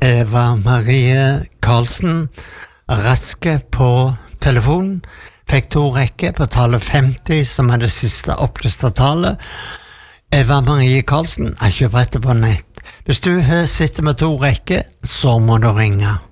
Eva Marie Karlsen, raske på telefonen, fikk 2 rekker på tallet 50, som det siste opplyste tallet. Eva Marie Karlsen, ikke berettet på nett. Hvis du sitter med 2 rekker, så må du ringe.